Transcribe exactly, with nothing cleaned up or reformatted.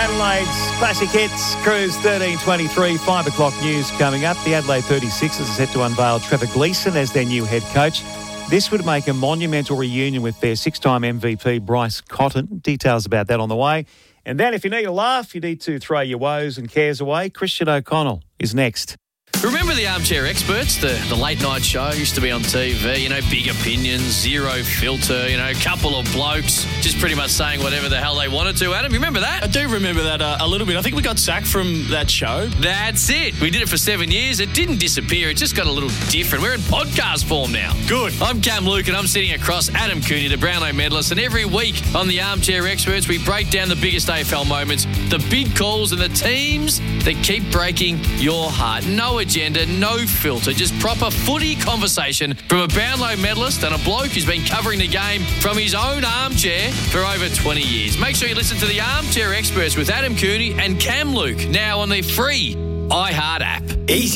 Adelaide's Classic Hits, Cruise thirteen twenty-three, five o'clock news coming up. The Adelaide thirty-sixers are set to unveil Trevor Gleeson as their new head coach. This would make a monumental reunion with their six-time M V P, Bryce Cotton. Details about that on the way. And then if you need a laugh, you need to throw your woes and cares away. Christian O'Connell is next. Remember the Armchair Experts, the, the late-night show used to be on T V, you know, big opinions, zero filter, you know, a couple of blokes just pretty much saying whatever the hell they wanted to. Adam, you remember that? I do remember that uh, a little bit. I think we got sacked from that show. That's it. We did it for seven years. It didn't disappear. It just got a little different. We're in podcast form now. Good. I'm Cam Luke and I'm sitting across Adam Cooney, the Brownlow medalist, and every week on the Armchair Experts, we break down the biggest A F L moments, the big calls and the teams that keep breaking your heart. No agenda, no filter, just proper footy conversation from a Brownlow medalist and a bloke who's been covering the game from his own armchair for over twenty years. Make sure you listen to the Armchair Experts with Adam Cooney and Cam Luke now on the free iHeart app. Easy.